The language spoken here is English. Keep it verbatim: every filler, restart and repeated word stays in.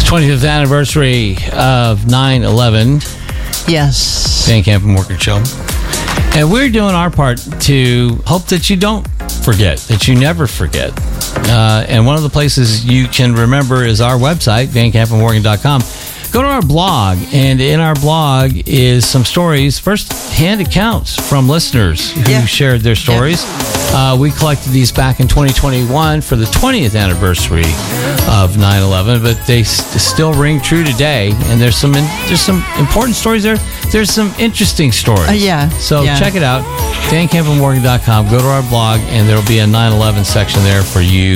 twentieth anniversary of nine eleven. Yes. Van Camp and Morgan Show. And we're doing our part to hope that you don't forget, that you never forget. Uh, and one of the places you can remember is our website, van camp and morgan dot com. Go to our blog, and in our blog is some stories, first-hand accounts from listeners who Yeah. shared their stories. Yeah. Uh, we collected these back in twenty twenty-one for the twentieth anniversary of nine eleven, but they st- still ring true today. And there's some in- there's some important stories there. There's some interesting stories. Uh, yeah. So yeah. check it out, van camp and morgan dot com. Go to our blog, and there will be a nine eleven section there for you